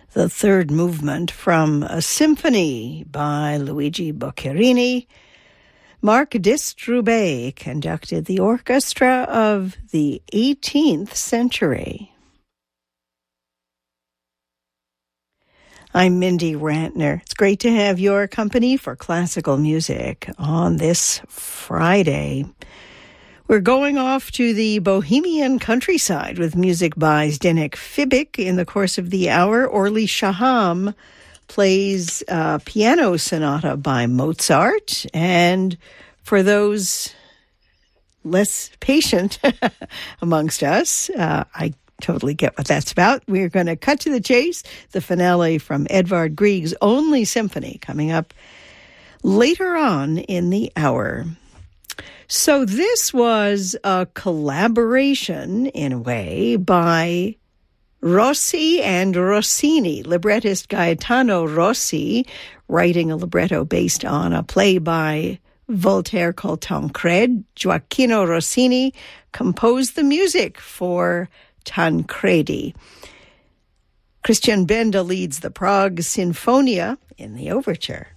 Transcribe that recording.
the third movement from a symphony by Luigi Boccherini. Marc Distrubbe conducted the orchestra of the 18th century. I'm Mindy Rantner. It's great to have your company for classical music on this Friday. We're going off to the Bohemian countryside with music by Zdeněk Fibik. In the course of the hour, Orly Shaham plays a piano sonata by Mozart. And for those less patient amongst us, I totally get what that's about. We're going to cut to the chase. The finale from Edvard Grieg's Only Symphony coming up later on in the hour. So this was a collaboration, in a way, by Rossi and Rossini. Librettist Gaetano Rossi, writing a libretto based on a play by Voltaire called Tancred. Gioacchino Rossini composed the music for Tancredi. Christian Benda leads the Prague Sinfonia in the overture.